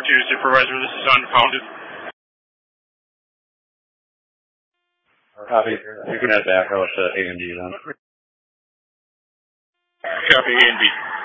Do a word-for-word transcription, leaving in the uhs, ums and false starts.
two, Supervisor. This is unfounded. Copy. You can head back out to A and D then. Copy, A and B.